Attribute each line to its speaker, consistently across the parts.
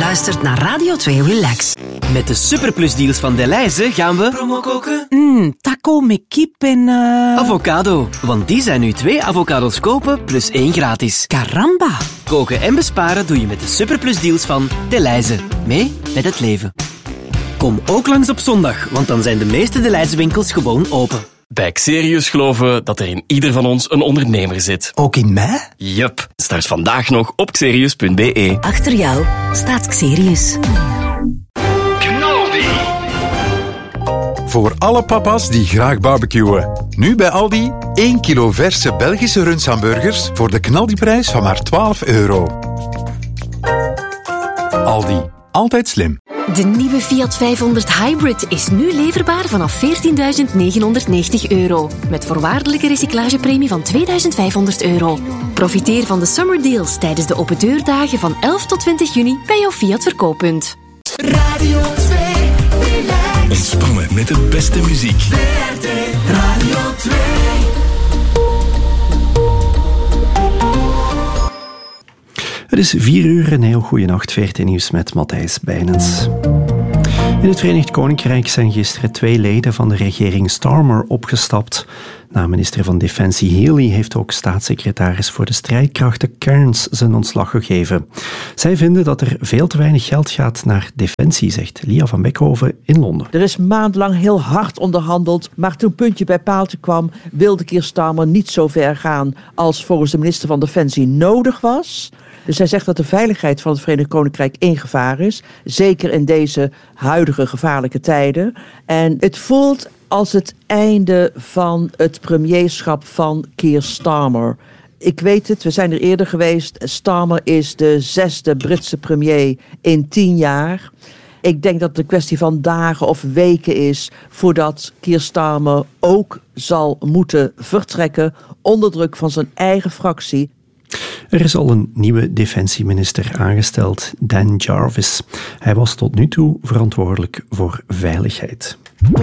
Speaker 1: luistert naar Radio 2 Relax.
Speaker 2: Met de superplusdeals van Delhaize gaan we promo koken.
Speaker 1: Taco met kip en...
Speaker 2: Avocado, want die zijn nu 2 avocados kopen plus 1 gratis.
Speaker 1: Caramba.
Speaker 2: Koken en besparen doe je met de superplusdeals van Delhaize. Mee met het leven. Kom ook langs op zondag, want dan zijn de meeste Delhaize winkels gewoon open.
Speaker 3: Bij Xerius geloven we dat er in ieder van ons een ondernemer zit.
Speaker 4: Ook in mij?
Speaker 3: Yup. Start vandaag nog op xerius.be.
Speaker 1: Achter jou staat Xerius.
Speaker 5: Voor alle papa's die graag barbecuen. Nu bij Aldi 1 kilo verse Belgische rundshamburgers voor de knaldiprijs van maar €12. Aldi. Altijd slim.
Speaker 6: De nieuwe Fiat 500 Hybrid is nu leverbaar vanaf €14.990. Met voorwaardelijke recyclagepremie van €2.500. Profiteer van de summer deals tijdens de open deurdagen van 11 tot 20 juni bij jouw Fiat verkooppunt.
Speaker 7: Radio 2, relax.
Speaker 8: Ontspannen met de beste muziek.
Speaker 7: VRT Radio 2.
Speaker 9: Het is 4:00 en heel goeienacht, VRT Nieuws met Matthijs Bijnens. In het Verenigd Koninkrijk zijn gisteren 2 leden van de regering Starmer opgestapt. Na minister van Defensie Healey heeft ook staatssecretaris voor de strijdkrachten Cairns zijn ontslag gegeven. Zij vinden dat er veel te weinig geld gaat naar defensie, zegt Lia van Beckhoven in Londen.
Speaker 10: Er is maandenlang heel hard onderhandeld, maar toen puntje bij paaltje kwam, wilde Keir Starmer niet zo ver gaan als volgens de minister van Defensie nodig was. Dus hij zegt dat de veiligheid van het Verenigd Koninkrijk in gevaar is. Zeker in deze huidige gevaarlijke tijden. En het voelt als het einde van het premierschap van Keir Starmer. Ik weet het, we zijn er eerder geweest. Starmer is de 6e Britse premier in 10 jaar. Ik denk dat het een kwestie van dagen of weken is voordat Keir Starmer ook zal moeten vertrekken onder druk van zijn eigen fractie.
Speaker 9: Er is al een nieuwe defensieminister aangesteld, Dan Jarvis. Hij was tot nu toe verantwoordelijk voor veiligheid.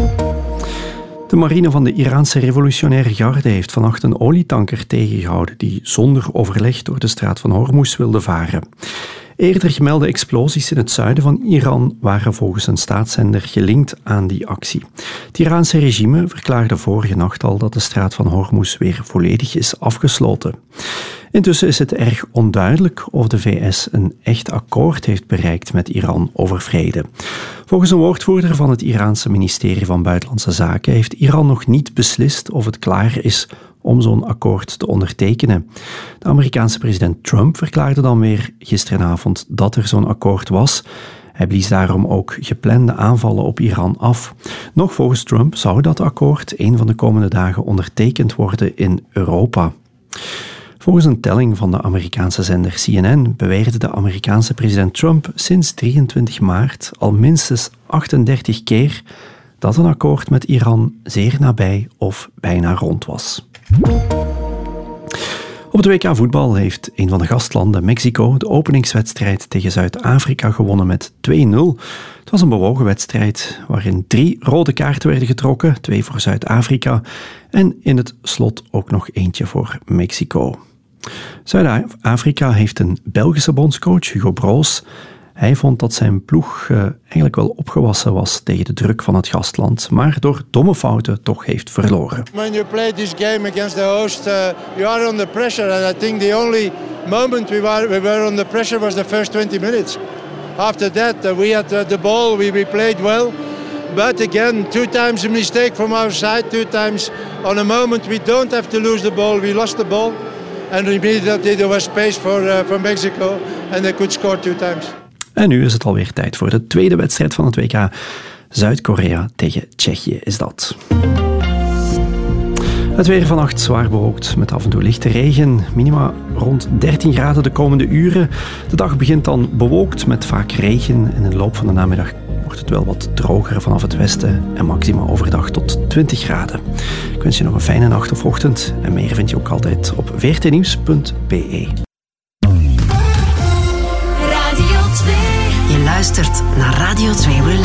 Speaker 9: De marine van de Iraanse revolutionaire garde heeft vannacht een olietanker tegengehouden die zonder overleg door de straat van Hormuz wilde varen. Eerder gemelde explosies in het zuiden van Iran waren volgens een staatszender gelinkt aan die actie. Het Iraanse regime verklaarde vorige nacht al dat de straat van Hormuz weer volledig is afgesloten. Intussen is het erg onduidelijk of de VS een echt akkoord heeft bereikt met Iran over vrede. Volgens een woordvoerder van het Iraanse ministerie van Buitenlandse Zaken heeft Iran nog niet beslist of het klaar is om zo'n akkoord te ondertekenen. De Amerikaanse president Trump verklaarde dan weer gisteravond dat er zo'n akkoord was. Hij blies daarom ook geplande aanvallen op Iran af. Nog volgens Trump zou dat akkoord een van de komende dagen ondertekend worden in Europa. Volgens een telling van de Amerikaanse zender CNN beweerde de Amerikaanse president Trump sinds 23 maart al minstens 38 keer dat een akkoord met Iran zeer nabij of bijna rond was. Op het WK voetbal heeft een van de gastlanden, Mexico, de openingswedstrijd tegen Zuid-Afrika gewonnen met 2-0. Het was een bewogen wedstrijd waarin 3 rode kaarten werden getrokken, 2 voor Zuid-Afrika en in het slot ook nog eentje voor Mexico. Zuid-Afrika heeft een Belgische bondscoach, Hugo Broos. Hij vond dat zijn ploeg eigenlijk wel opgewassen was tegen de druk van het gastland, maar door domme fouten toch heeft verloren.
Speaker 11: When you play this game against the host, you are under pressure, and I think the only moment we were under pressure was the first 20 minutes. After that, we had the ball, we played well, but again, 2 times a mistake from our side, 2 times on a moment we don't have to lose the ball, we lost the ball, and immediately there was space for Mexico, and they could score 2 times.
Speaker 9: En nu is het alweer tijd voor de tweede wedstrijd van het WK. Zuid-Korea tegen Tsjechië is dat. Het weer vannacht zwaar bewolkt met af en toe lichte regen. Minima rond 13 graden de komende uren. De dag begint dan bewolkt met vaak regen. En in de loop van de namiddag wordt het wel wat droger vanaf het westen. En maxima overdag tot 20 graden. Ik wens je nog een fijne nacht of ochtend. En meer vind je ook altijd op vrtnieuws.be.
Speaker 1: Je luistert naar Radio 2 Relax.